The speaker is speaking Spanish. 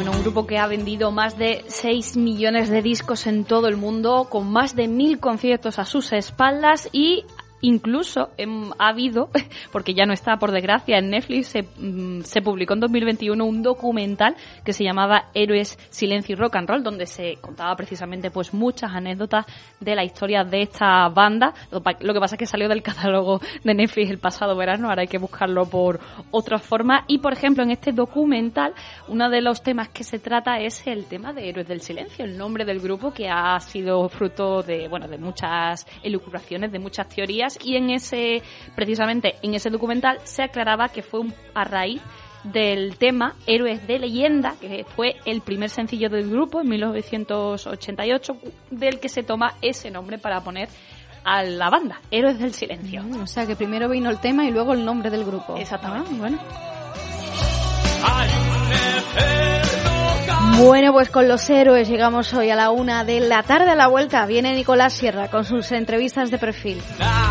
Bueno, un grupo que ha vendido más de 6 millones de discos en todo el mundo, con más de 1000 conciertos a sus espaldas y incluso ha habido, porque ya no está por desgracia, en Netflix se publicó en 2021 un documental que se llamaba Héroes, Silencio y Rock and Roll, donde se contaba precisamente pues muchas anécdotas de la historia de esta banda. Lo que pasa es que salió del catálogo de Netflix el pasado verano, ahora hay que buscarlo por otra forma. Y por ejemplo, en este documental, uno de los temas que se trata es el tema de Héroes del Silencio, el nombre del grupo, que ha sido fruto de muchas elucubraciones, de muchas teorías. Y precisamente en ese documental se aclaraba que fue a raíz del tema Héroes de Leyenda, que fue el primer sencillo del grupo en 1988, del que se toma ese nombre para poner a la banda, Héroes del Silencio. O sea que primero vino el tema y luego el nombre del grupo. Exactamente. Bueno. Bueno, pues con los héroes llegamos hoy a la 1 de la tarde. A la vuelta viene Nicolás Sierra con sus entrevistas de perfil.